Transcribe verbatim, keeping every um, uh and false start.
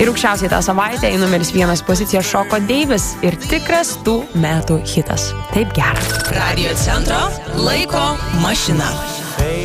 Ir aukščiausiai tą savaitę į numeris vienas poziciją šoko Deivis ir tikras tų metų hitas. Taip gera. Radio Centro laiko mašina.